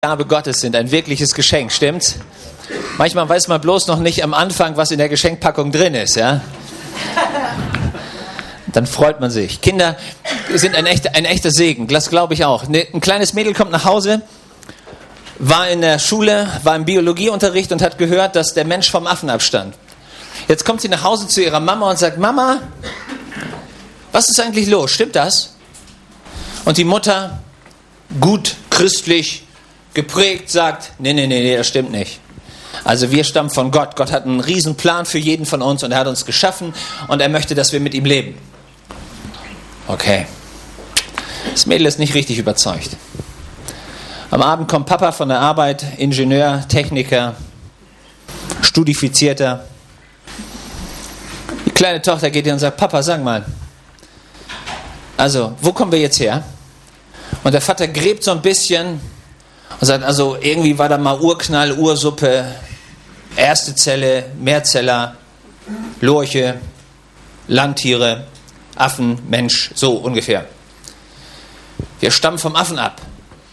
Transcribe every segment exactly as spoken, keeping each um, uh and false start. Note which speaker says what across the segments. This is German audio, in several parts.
Speaker 1: Gabe Gottes sind, ein wirkliches Geschenk, stimmt's? Manchmal weiß man bloß noch nicht am Anfang, was in der Geschenkpackung drin ist, ja? Dann freut man sich. Kinder sind ein echter, ein echter Segen, das glaube ich auch. Ein kleines Mädel kommt nach Hause, war in der Schule, war im Biologieunterricht und hat gehört, dass der Mensch vom Affen abstammt. Jetzt kommt sie nach Hause zu ihrer Mama und sagt, Mama, was ist eigentlich los? Stimmt das? Und die Mutter, gut christlich geprägt, sagt, nee, nee, nee, nee, das stimmt nicht. Also wir stammen von Gott. Gott hat einen riesen Plan für jeden von uns und er hat uns geschaffen und er möchte, dass wir mit ihm leben. Okay. Das Mädel ist nicht richtig überzeugt. Am Abend kommt Papa von der Arbeit, Ingenieur, Techniker, Studifizierter. Die kleine Tochter geht hin und sagt, Papa, sag mal, also, wo kommen wir jetzt her? Und der Vater gräbt so ein bisschen und sagt, also irgendwie war da mal Urknall, Ursuppe, erste Zelle, Mehrzeller, Lurche, Landtiere, Affen, Mensch, so ungefähr. Wir stammen vom Affen ab.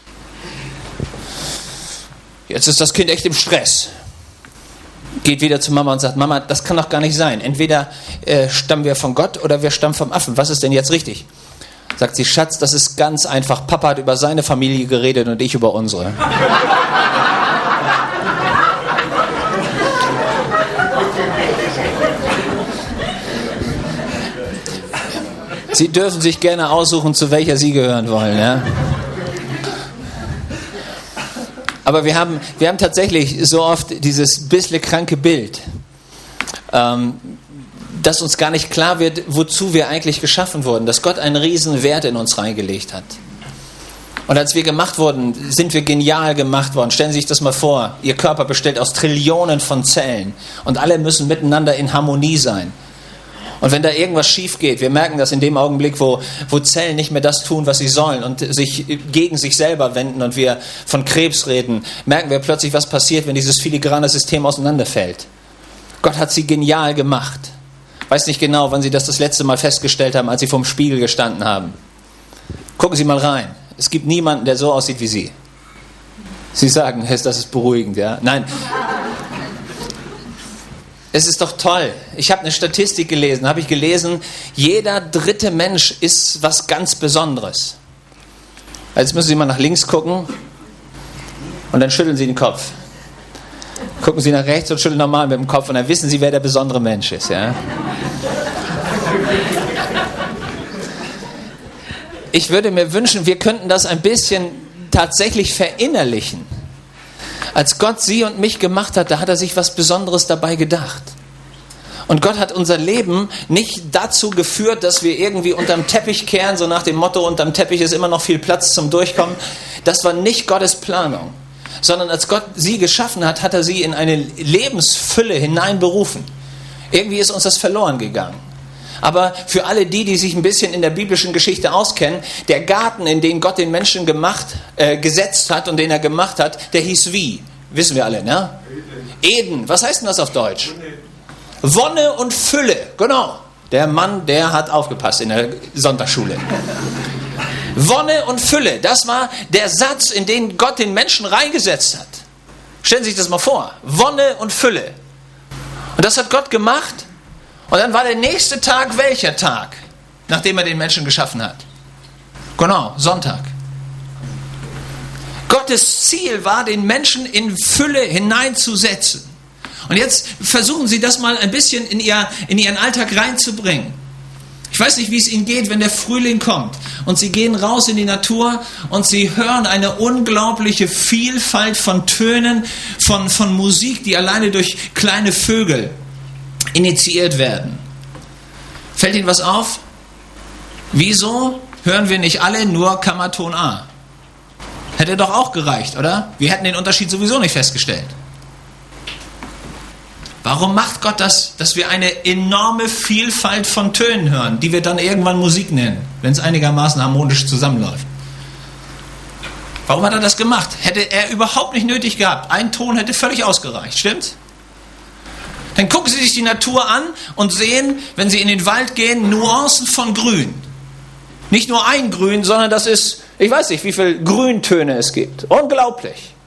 Speaker 1: Jetzt ist das Kind echt im Stress. Geht wieder zu Mama und sagt, Mama, das kann doch gar nicht sein. Entweder äh, stammen wir von Gott oder wir stammen vom Affen. Was ist denn jetzt richtig? Sagt sie, Schatz, das ist ganz einfach. Papa hat über seine Familie geredet und ich über unsere. Sie dürfen sich gerne aussuchen, zu welcher Sie gehören wollen. Ja? Aber wir haben, wir haben tatsächlich so oft dieses bisschen kranke Bild, ähm, dass uns gar nicht klar wird, wozu wir eigentlich geschaffen wurden, dass Gott einen riesen Wert in uns reingelegt hat. Und als wir gemacht wurden, sind wir genial gemacht worden. Stellen Sie sich das mal vor, Ihr Körper besteht aus Trillionen von Zellen und alle müssen miteinander in Harmonie sein. Und wenn da irgendwas schief geht, wir merken das in dem Augenblick, wo, wo Zellen nicht mehr das tun, was sie sollen und sich gegen sich selber wenden und wir von Krebs reden, merken wir plötzlich, was passiert, wenn dieses filigrane System auseinanderfällt. Gott hat sie genial gemacht. Weiß nicht genau, wann Sie das das letzte Mal festgestellt haben, als Sie vorm Spiegel gestanden haben. Gucken Sie mal rein. Es gibt niemanden, der so aussieht wie Sie. Sie sagen, das ist beruhigend, ja? Nein. Es ist doch toll. Ich habe eine Statistik gelesen, habe ich gelesen, jeder dritte Mensch ist was ganz Besonderes. Jetzt müssen Sie mal nach links gucken und dann schütteln Sie den Kopf. Gucken Sie nach rechts und schütteln normal mit dem Kopf und dann wissen Sie, wer der besondere Mensch ist. Ja? Ich würde mir wünschen, wir könnten das ein bisschen tatsächlich verinnerlichen. Als Gott Sie und mich gemacht hat, da hat er sich was Besonderes dabei gedacht. Und Gott hat unser Leben nicht dazu geführt, dass wir irgendwie unterm Teppich kehren, so nach dem Motto, unterm Teppich ist immer noch viel Platz zum Durchkommen. Das war nicht Gottes Planung. Sondern als Gott Sie geschaffen hat, hat er Sie in eine Lebensfülle hineinberufen. Irgendwie ist uns das verloren gegangen. Aber für alle die, die sich ein bisschen in der biblischen Geschichte auskennen, der Garten, in den Gott den Menschen gemacht, äh, gesetzt hat und den er gemacht hat, der hieß wie? Wissen wir alle, ne? Eden. Was heißt denn das auf Deutsch? Wonne und Fülle. Genau. Der Mann, der hat aufgepasst in der Sonntagsschule. Wonne und Fülle. Das war der Satz, in den Gott den Menschen reingesetzt hat. Stellen Sie sich das mal vor. Wonne und Fülle. Und das hat Gott gemacht. Und dann war der nächste Tag welcher Tag, nachdem er den Menschen geschaffen hat? Genau, Sonntag. Gottes Ziel war, den Menschen in Fülle hineinzusetzen. Und jetzt versuchen Sie das mal ein bisschen in, ihr, in Ihren Alltag reinzubringen. Ich weiß nicht, wie es Ihnen geht, wenn der Frühling kommt und Sie gehen raus in die Natur und Sie hören eine unglaubliche Vielfalt von Tönen, von, von Musik, die alleine durch kleine Vögel initiiert werden. Fällt Ihnen was auf? Wieso hören wir nicht alle nur Kammerton A? Hätte doch auch gereicht, oder? Wir hätten den Unterschied sowieso nicht festgestellt. Warum macht Gott das, dass wir eine enorme Vielfalt von Tönen hören, die wir dann irgendwann Musik nennen, wenn es einigermaßen harmonisch zusammenläuft? Warum hat er das gemacht? Hätte er überhaupt nicht nötig gehabt. Ein Ton hätte völlig ausgereicht, stimmt's? Dann gucken Sie sich die Natur an und sehen, wenn Sie in den Wald gehen, Nuancen von Grün. Nicht nur ein Grün, sondern das ist, ich weiß nicht, wie viele Grüntöne es gibt. Unglaublich.